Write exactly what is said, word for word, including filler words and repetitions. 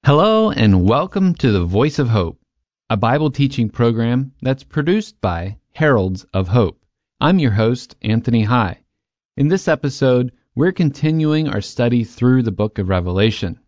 Hello and welcome to the Voice of Hope, a Bible teaching program that's produced by Heralds of Hope. I'm your host, Anthony High. In this episode, we're continuing our study through the book of Revelation.